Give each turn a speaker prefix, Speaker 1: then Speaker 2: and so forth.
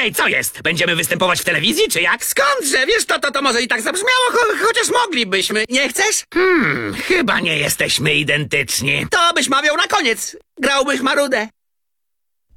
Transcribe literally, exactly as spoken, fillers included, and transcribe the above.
Speaker 1: Ej, co jest? Będziemy występować w telewizji, czy jak?
Speaker 2: Skądże? Wiesz, to, to, to może i tak zabrzmiało, cho chociaż moglibyśmy. Nie chcesz?
Speaker 1: Hmm, chyba nie jesteśmy identyczni.
Speaker 2: To byś mawiał na koniec. Grałbyś Marudę.